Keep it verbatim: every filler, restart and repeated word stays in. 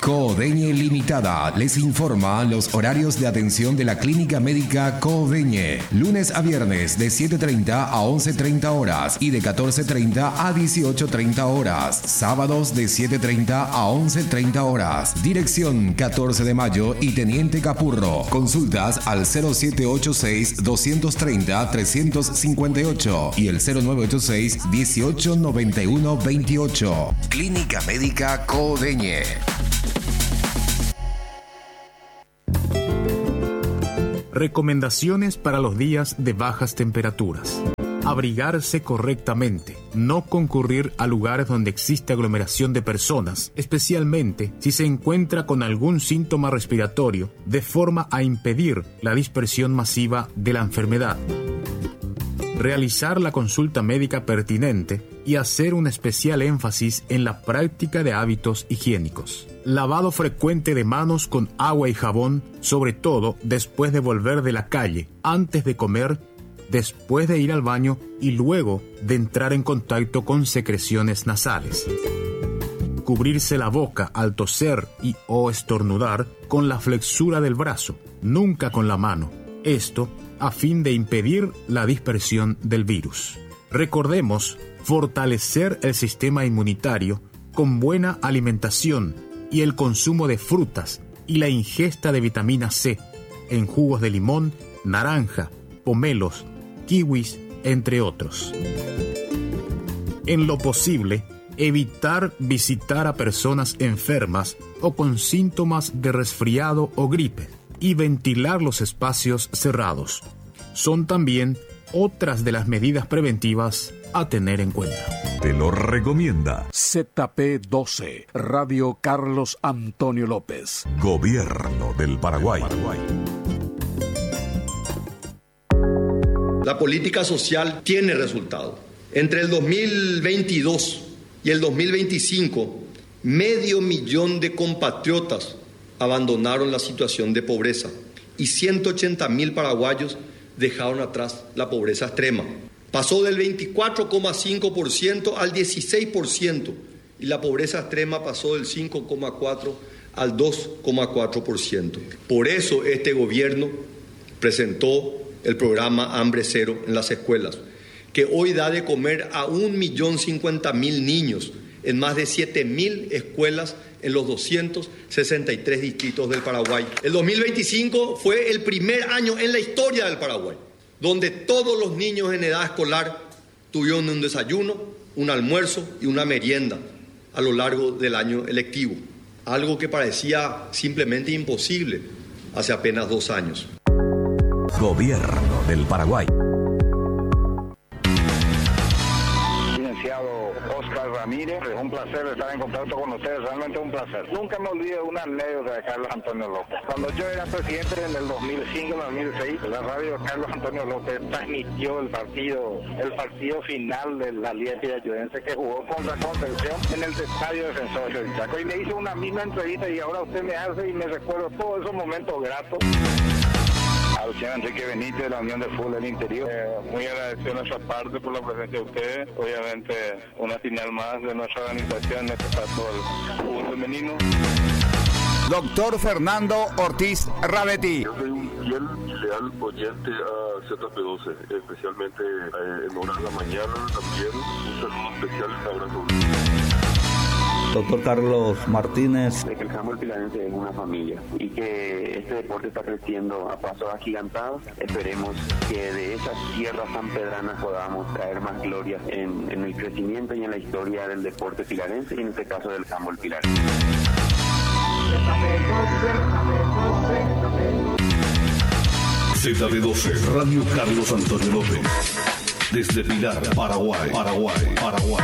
Codeñe Limitada les informa los horarios de atención de la Clínica Médica Codeñe. Lunes a viernes de siete treinta a once treinta horas y de catorce treinta a dieciocho treinta horas. Sábados de siete treinta a once treinta horas. Dirección catorce de mayo y Teniente Capurro. Consultas al cero siete ocho seis, dos tres cero, tres cinco ocho y el cero nueve ocho seis, dieciocho noventa y uno veintiocho. Clínica Médica Codeñe. Recomendaciones para los días de bajas temperaturas. Abrigarse correctamente. No concurrir a lugares donde existe aglomeración de personas, especialmente si se encuentra con algún síntoma respiratorio, de forma a impedir la dispersión masiva de la enfermedad. Realizar la consulta médica pertinente y hacer un especial énfasis en la práctica de hábitos higiénicos. Lavado frecuente de manos con agua y jabón, sobre todo después de volver de la calle, antes de comer, después de ir al baño y luego de entrar en contacto con secreciones nasales. Cubrirse la boca al toser y o estornudar con la flexura del brazo, nunca con la mano. Esto a fin de impedir la dispersión del virus. Recordemos fortalecer el sistema inmunitario con buena alimentación y el consumo de frutas y la ingesta de vitamina C en jugos de limón, naranja, pomelos, kiwis, entre otros. En lo posible, evitar visitar a personas enfermas o con síntomas de resfriado o gripe y ventilar los espacios cerrados. Son también otras de las medidas preventivas a tener en cuenta. Te lo recomienda Z P doce, Radio Carlos Antonio López. Gobierno del Paraguay. La política social tiene resultado. Entre el dos mil veintidós y el dos mil veinticinco, medio millón de compatriotas abandonaron la situación de pobreza y ciento ochenta mil paraguayos dejaron atrás la pobreza extrema. Pasó del veinticuatro coma cinco por ciento al dieciséis por ciento y la pobreza extrema pasó del cinco coma cuatro por ciento al dos coma cuatro por ciento. Por eso este gobierno presentó el programa Hambre Cero en las escuelas, que hoy da de comer a un millón cincuenta mil niños en más de siete mil escuelas en los doscientos sesenta y tres distritos del Paraguay. El dos mil veinticinco fue el primer año en la historia del Paraguay donde todos los niños en edad escolar tuvieron un desayuno, un almuerzo y una merienda a lo largo del año electivo, algo que parecía simplemente imposible hace apenas dos años. Gobierno del Paraguay. Oscar Ramírez, es un placer estar en contacto con ustedes, realmente un placer. Nunca me olvido de una anécdota de Carlos Antonio López. Cuando yo era presidente en el dos mil cinco, dos mil seis, la radio de Carlos Antonio López transmitió el partido, el partido final de la Liga Pirayuense que jugó contra Concepción en el estadio Defensor del Chaco. Y me hizo una misma entrevista y ahora usted me hace y me recuerdo todos esos momentos gratos. Al señor Enrique Benítez de la Unión de Fútbol del Interior. Eh, muy agradecido de nuestra parte por la presencia de ustedes. Obviamente una señal más de nuestra organización, en este caso el fútbol femenino. Doctor Fernando Ortiz Rabetti. Yo soy un fiel y leal oyente a Z P doce, especialmente eh, en horas de la mañana también. Un saludo especial, un abrazo. Doctor Carlos Martínez. De que el handball pilarense es una familia y que este deporte está creciendo a pasos agigantados. Esperemos que de esas tierras sanpedranas podamos traer más gloria en, en el crecimiento y en la historia del deporte pilarense y en este caso del handball pilarense. Z P doce, Radio Carlos Antonio López. Desde Pilar, Paraguay, Paraguay, Paraguay.